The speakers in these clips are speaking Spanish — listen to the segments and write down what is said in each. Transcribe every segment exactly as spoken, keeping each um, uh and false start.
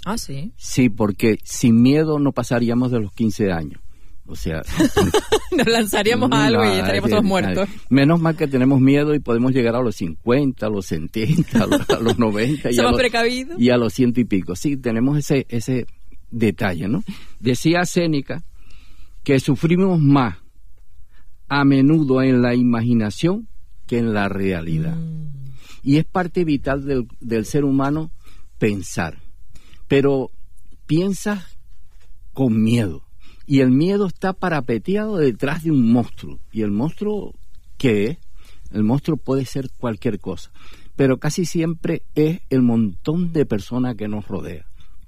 Ah, sí. Sí, porque sin miedo no pasaríamos de los quince años. O sea, nos lanzaríamos a algo no, y ya estaríamos todos muertos. Menos mal que tenemos miedo y podemos llegar a los cincuenta, a los setenta, a los, a los noventa y, Somos a los, precavidos. y a los ciento y pico. Sí, tenemos ese ese detalle, ¿no? Decía Séneca que sufrimos más a menudo en la imaginación que en la realidad. Mm. Y es parte vital del, del ser humano pensar. Pero piensas con miedo. Y el miedo está parapeteado detrás de un monstruo. ¿Y el monstruo qué es? El monstruo puede ser cualquier cosa. Pero casi siempre es el montón de personas que nos rodea.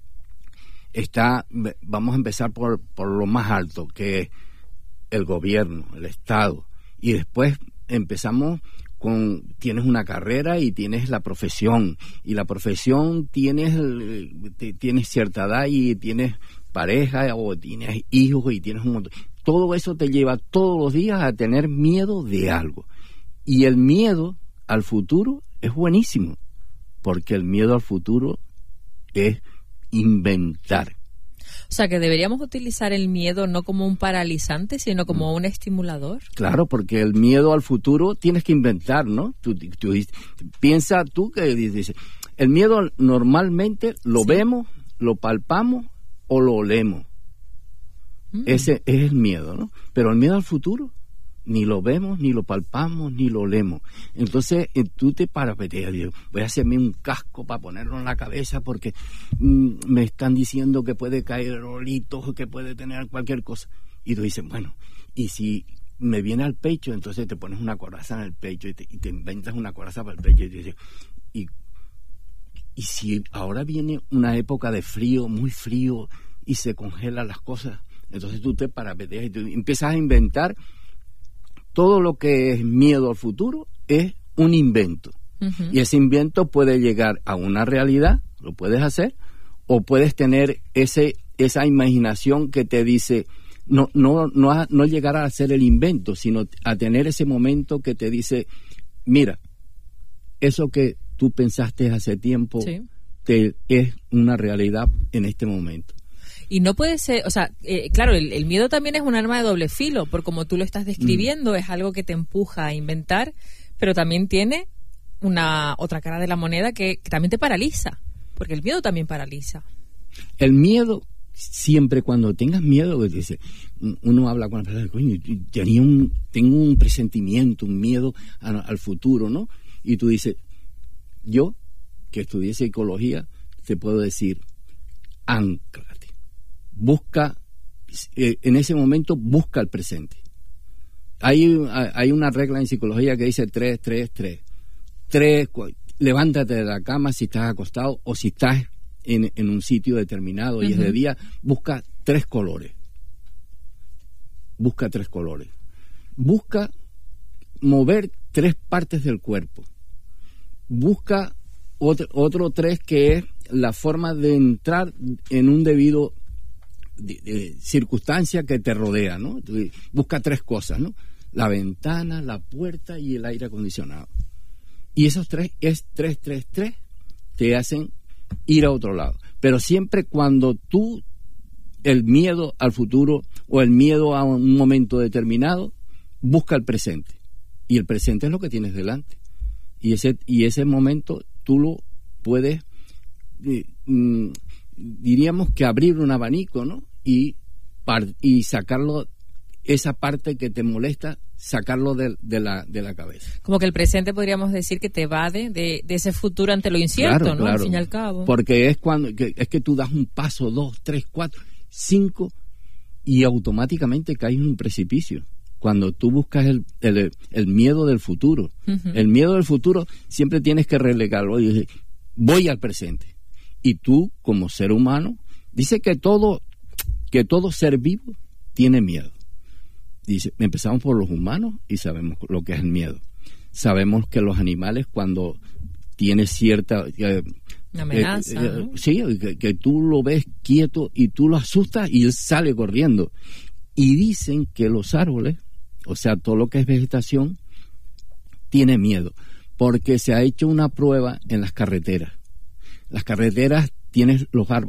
Está, vamos a empezar por, por lo más alto, que es el gobierno, el Estado. Y después empezamos con, tienes una carrera y tienes la profesión. Y la profesión tienes, tienes cierta edad y tienes pareja o tienes hijos y tienes un montón. Todo eso te lleva todos los días a tener miedo de algo. Y el miedo al futuro es buenísimo, porque el miedo al futuro es inventar. O sea, que deberíamos utilizar el miedo no como un paralizante, sino como un estimulador. Claro, porque el miedo al futuro tienes que inventar, ¿no? Tú, tú, piensa tú que dices, el miedo normalmente lo sí. vemos, lo palpamos o lo olemos. Mm. Ese es el miedo, ¿no? Pero el miedo al futuro ni lo vemos, ni lo palpamos, ni lo olemos. Entonces eh, tú te parapeteas, digo, voy a hacerme un casco para ponerlo en la cabeza porque mm, me están diciendo que puede caer rolitos, que puede tener cualquier cosa. Y tú dices, bueno, y si me viene al pecho, entonces te pones una coraza en el pecho y te, y te inventas una coraza para el pecho y te dices, y Y si ahora viene una época de frío, muy frío, y se congelan las cosas, entonces tú te parapeteas y tú empiezas a inventar. Todo lo que es miedo al futuro es un invento. Uh-huh. Y ese invento puede llegar a una realidad, lo puedes hacer, o puedes tener ese esa imaginación que te dice, no, no, no, a, no llegar a hacer el invento, sino a tener ese momento que te dice, mira, eso que tú pensaste hace tiempo, sí. te, es una realidad en este momento. Y no puede ser, o sea, eh, claro, el, el miedo también es un arma de doble filo, por como tú lo estás describiendo, mm. es algo que te empuja a inventar, pero también tiene una otra cara de la moneda que, que también te paraliza, porque el miedo también paraliza. El miedo, siempre cuando tengas miedo, dice, uno habla con la persona, coño, tenía un, tengo un presentimiento, un miedo a, al futuro, ¿no? Y tú dices, yo, que estudié psicología, te puedo decir, ánclate. Busca, eh, en ese momento, busca el presente. Hay, hay una regla en psicología que dice tres, tres, tres. Tres, levántate de la cama si estás acostado o si estás en, en un sitio determinado y uh-huh. es de día, busca tres colores. Busca tres colores. Busca mover tres partes del cuerpo. Busca otro, otro tres que es la forma de entrar en un debido de, de circunstancia que te rodea, ¿no? Busca tres cosas, ¿no? La ventana, la puerta y el aire acondicionado. Y esos tres es tres, tres, tres, te hacen ir a otro lado. Pero siempre cuando tú, el miedo al futuro o el miedo a un momento determinado, busca el presente. Y el presente es lo que tienes delante. Y ese, y ese momento tú lo puedes, eh, mm, diríamos que abrir un abanico, ¿no? Y, par, y sacarlo, esa parte que te molesta, sacarlo de, de, la, de la cabeza. Como que el presente podríamos decir que te evade de, de ese futuro ante lo incierto, claro, ¿no? Claro. Al fin y al cabo. Porque es cuando que, es que tú das un paso, dos, tres, cuatro, cinco y automáticamente caes en un precipicio. Cuando tú buscas el, el, el miedo del futuro. Uh-huh. El miedo del futuro siempre tienes que relegarlo y decir, voy al presente. Y tú, como ser humano, dice que todo, que todo ser vivo tiene miedo. Dice, empezamos por los humanos y sabemos lo que es el miedo. Sabemos que los animales cuando tiene cierta eh, amenaza, eh, ¿no? Sí, que, que tú lo ves quieto y tú lo asustas y él sale corriendo. Y dicen que los árboles, o sea, todo lo que es vegetación, tiene miedo, porque se ha hecho una prueba en las carreteras. Las carreteras tienes los árboles